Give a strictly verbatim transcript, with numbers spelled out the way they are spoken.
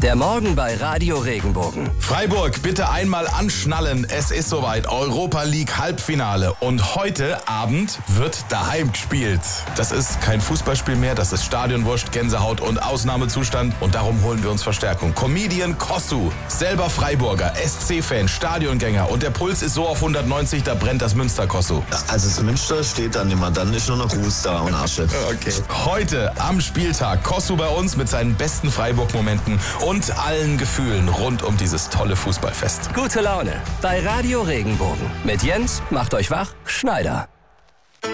Der Morgen bei Radio Regenbogen. Freiburg, bitte einmal anschnallen. Es ist soweit. Europa League Halbfinale. Und heute Abend wird daheim gespielt. Das ist kein Fußballspiel mehr. Das ist Stadionwurst, Gänsehaut und Ausnahmezustand. Und darum holen wir uns Verstärkung. Comedian Kossu, selber Freiburger, S C-Fan, Stadiongänger. Und der Puls ist so auf hundertneunzig, da brennt das Münster, Kossu. Also das Münster steht dann immer. Dann ist nur noch Ruß da und Asche. Okay. Heute am Spieltag Kossu bei uns mit seinen besten Freiburg-Momenten und allen Gefühlen rund um dieses tolle Fußballfest. Gute Laune bei Radio Regenbogen. Mit Jens macht euch wach, Schneider.